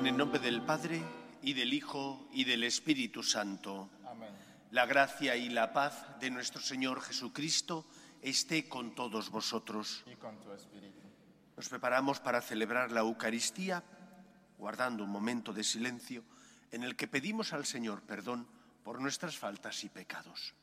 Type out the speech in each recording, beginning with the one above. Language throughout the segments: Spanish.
En el nombre del Padre, y del Hijo, y del Espíritu Santo. Amén. La gracia y la paz de nuestro Señor Jesucristo esté con todos vosotros. Y con tu espíritu. Nos preparamos para celebrar la Eucaristía, guardando un momento de silencio en el que pedimos al Señor perdón por nuestras faltas y pecados.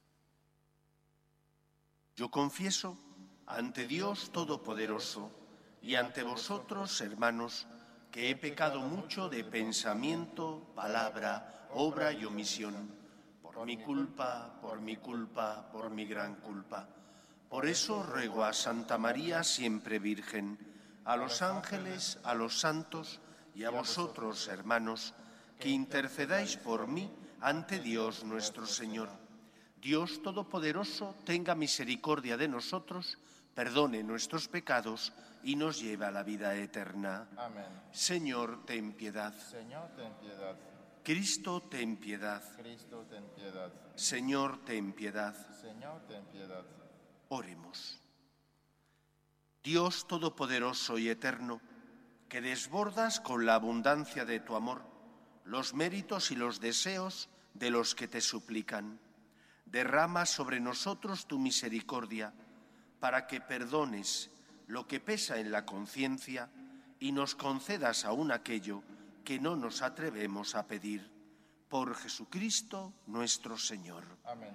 Yo confieso ante Dios Todopoderoso y ante vosotros, hermanos, que he pecado mucho de pensamiento, palabra, obra y omisión, por mi culpa, por mi gran culpa. Por eso ruego a Santa María, siempre Virgen, a los ángeles, a los santos y a vosotros, hermanos, que intercedáis por mí ante Dios nuestro Señor. Dios Todopoderoso tenga misericordia de nosotros, perdone nuestros pecados y nos lleve a la vida eterna. Amén. Señor, ten piedad. Señor, ten piedad. Cristo, ten piedad. Cristo, ten piedad. Señor, ten piedad. Señor, ten piedad. Oremos. Dios Todopoderoso y Eterno, que desbordas con la abundancia de tu amor los méritos y los deseos de los que te suplican, derrama sobre nosotros tu misericordia para que perdones lo que pesa en la conciencia y nos concedas aún aquello que no nos atrevemos a pedir. Por Jesucristo nuestro Señor. Amén.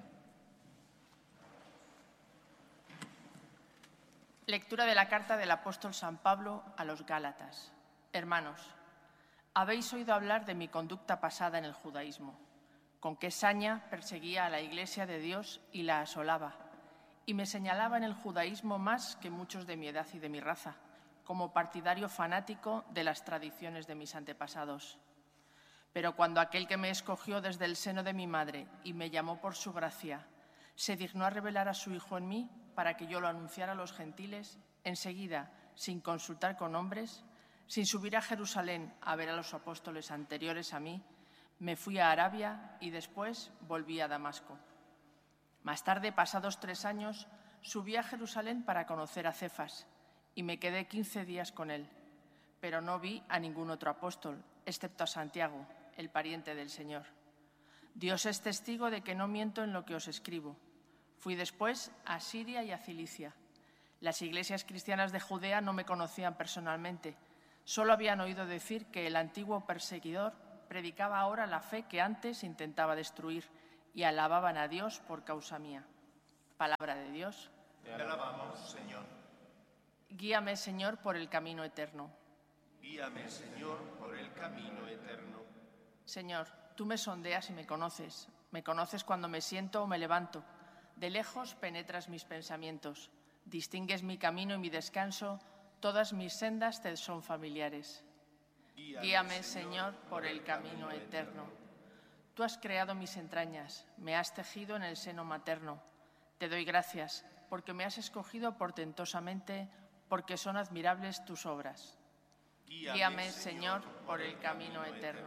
Lectura de la carta del apóstol San Pablo a los Gálatas. Hermanos, habéis oído hablar de mi conducta pasada en el judaísmo, con qué saña perseguía a la Iglesia de Dios y la asolaba, y me señalaba en el judaísmo más que muchos de mi edad y de mi raza, como partidario fanático de las tradiciones de mis antepasados. Pero cuando aquel que me escogió desde el seno de mi madre y me llamó por su gracia, se dignó a revelar a su Hijo en mí para que yo lo anunciara a los gentiles, enseguida, sin consultar con hombres, sin subir a Jerusalén a ver a los apóstoles anteriores a mí, me fui a Arabia y después volví a Damasco. Más tarde, pasados 3 años, subí a Jerusalén para conocer a Cefas y me quedé 15 días con él, pero no vi a ningún otro apóstol, excepto a Santiago, el pariente del Señor. Dios es testigo de que no miento en lo que os escribo. Fui después a Siria y a Cilicia. Las iglesias cristianas de Judea no me conocían personalmente, solo habían oído decir que el antiguo perseguidor predicaba ahora la fe que antes intentaba destruir y alababan a Dios por causa mía. Palabra de Dios. Te alabamos, Señor. Guíame, Señor, por el camino eterno. Guíame, Señor, por el camino eterno. Señor, tú me sondeas y me conoces. Me conoces cuando me siento o me levanto. De lejos penetras mis pensamientos. Distingues mi camino y mi descanso. Todas mis sendas te son familiares. Guíame, Señor, por el camino eterno. Tú has creado mis entrañas, me has tejido en el seno materno. Te doy gracias, porque me has escogido portentosamente, porque son admirables tus obras. Guíame, Señor, por el camino eterno.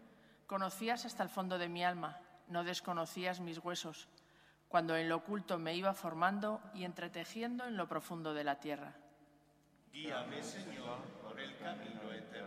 Conocías hasta el fondo de mi alma, no desconocías mis huesos, cuando en lo oculto me iba formando y entretejiendo en lo profundo de la tierra. Guíame, Señor, por el camino eterno.